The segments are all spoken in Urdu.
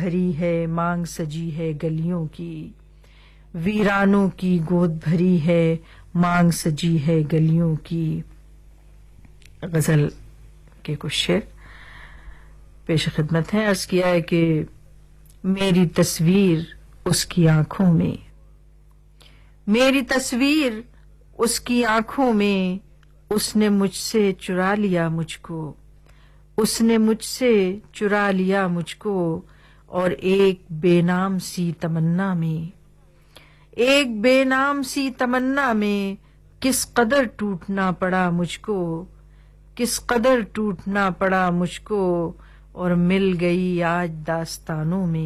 بھری ہے مانگ سجی ہے گلیوں کی، ویرانوں کی گود بھری ہے مانگ سجی ہے گلیوں کی۔ غزل کے کچھ شعر پیش خدمت ہیں۔ عرض کیا ہے کہ میری تصویر اس کی آنکھوں میں، میری تصویر اس کی آنکھوں میں، اس نے مجھ سے چرا لیا مجھ کو، اس نے مجھ سے چرا لیا مجھ کو، اور ایک بے نام سی تمنا میں، ایک بے نام سی تمنا میں کس قدر ٹوٹنا پڑا مجھ کو، کس قدر ٹوٹنا پڑا مجھ کو، اور مل گئی آج داستانوں میں،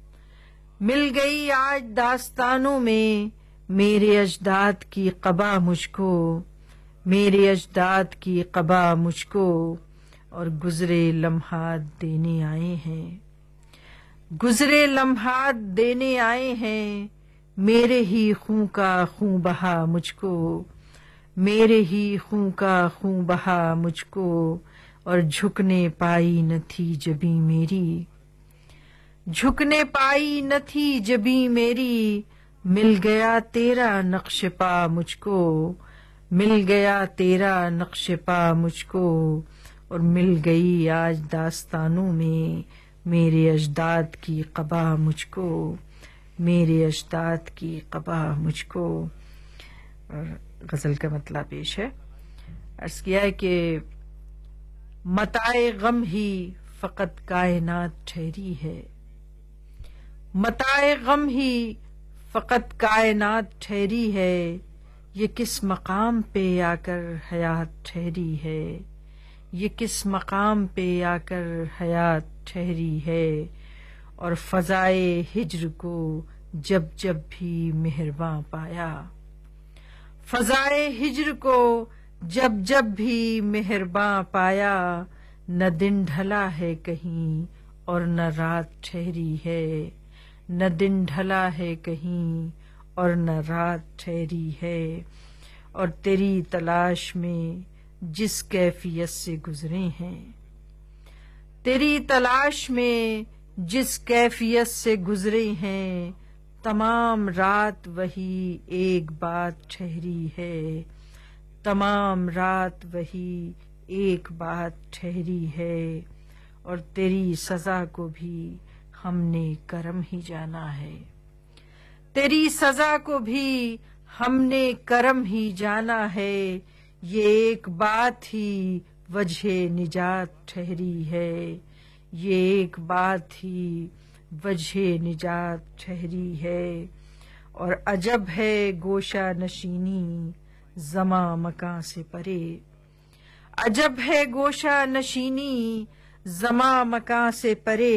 مل گئی آج داستانوں میں میرے اجداد کی قبا مجھ کو، میرے اجداد کی قبا مجھ کو، اور گزرے لمحات دینے آئے ہیں، گزرے لمحات دینے آئے ہیں، میرے ہی خون کا خون بہا مجھ کو، میرے ہی خون کا خون بہا مجھ کو، اور جھکنے پائی نہ تھی جبیں میری، جھکنے پائی نہ تھی جبیں میری، مل گیا تیرا نقش پا مجھ کو، مل گیا تیرا نقش پا مجھ کو، اور مل گئی آج داستانوں میں میرے اجداد کی قبا مجھ کو، میرے اجداد کی قبا مجھ کو۔ اور غزل کا مطلب پیش ہے۔ عرض کیا ہے کہ متاع غم ہی فقط کائنات ٹھہری ہے، متاع غم ہی فقط کائنات ٹھہری ہے، یہ کس مقام پہ آ کر حیات ٹھہری ہے، یہ کس مقام پہ آ کر حیات ٹھہری ہے، اور فضائے ہجر کو جب جب بھی مہرباں پایا، فضائے ہجر کو جب جب بھی مہرباں پایا، نہ دن ڈھلا ہے کہیں اور نہ رات ٹھہری ہے، نہ دن ڈھلا ہے کہیں اور نہ رات ٹھہری ہے، اور تیری تلاش میں جس کیفیت سے گزرے ہیں، تیری تلاش میں جس کیفیت سے گزرے ہیں، تمام رات وہی ایک بات ٹھہری ہے، تمام رات وہی ایک بات ٹھہری ہے، اور تیری سزا کو بھی ہم نے کرم ہی جانا ہے، تیری سزا کو بھی ہم نے کرم ہی جانا ہے، یہ ایک بات ہی وجہ نجات ٹھہری ہے، یہ ایک بات ہی وجہ نجات ٹھہری ہے، اور عجب ہے گوشہ نشینی زماں مکاں سے پرے، عجب ہے گوشہ نشینی زماں مکاں سے پرے،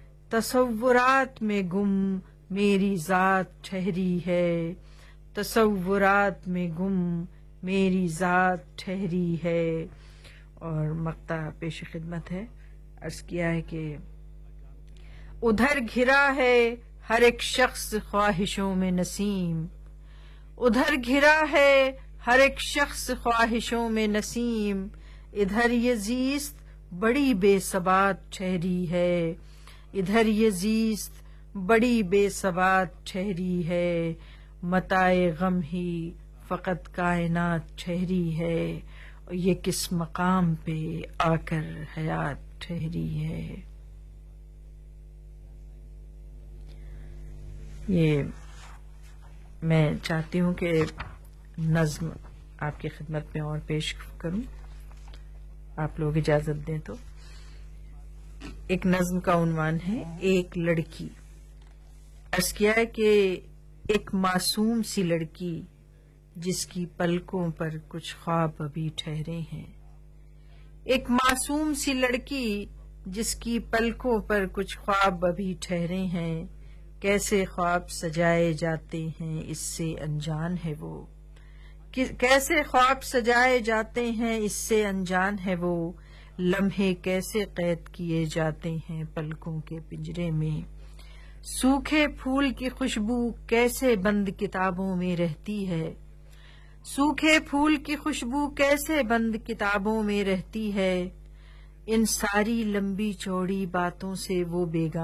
تصورات میں گم میری ذات ٹھہری ہے، تصورات میں گم میری ذات ٹھہری ہے۔ اور مقطع پیش خدمت ہے۔ عرض کیا ہے کہ ادھر گھرا ہے ہر ایک شخص خواہشوں میں نسیم، ادھر گھرا ہے ہر ایک شخص خواہشوں میں نسیم، ادھر یہ زیست بڑی بے ثبات ٹھہری ہے، ادھر یہ زیست بڑی بے ثبات ٹھہری ہے، متاع غم ہی فقط کائنات ٹھہری ہے، اور یہ کس مقام پہ آ کر حیات ٹھہری ہے۔ یہ میں چاہتی ہوں کہ نظم آپ کی خدمت میں اور پیش کروں، آپ لوگ اجازت دیں تو۔ ایک نظم کا عنوان ہے ایک لڑکی۔ عرض کیا ہے کہ ایک معصوم سی لڑکی جس کی پلکوں پر کچھ خواب ابھی ٹھہرے ہیں، ایک معصوم سی لڑکی جس کی پلکوں پر کچھ خواب ابھی ٹھہرے ہیں، کیسے خواب سجائے جاتے ہیں اس سے انجان ہے وہ، کیسے خواب سجائے جاتے ہیں اس سے انجان ہے وہ، لمحے کیسے قید کیے جاتے ہیں پلکوں کے پنجرے میں، سوکھے پھول کی خوشبو کیسے بند کتابوں میں رہتی ہے، سوکھے پھول کی خوشبو کیسے بند کتابوں میں رہتی ہے، ان ساری لمبی چوڑی باتوں سے وہ بیگانہ